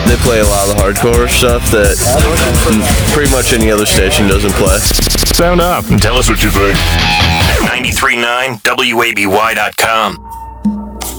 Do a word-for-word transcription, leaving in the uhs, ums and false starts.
They play a lot of the hardcore stuff that pretty much any other station doesn't play. Sound up and tell us what you think. ninety-three point nine W A B Y dot com.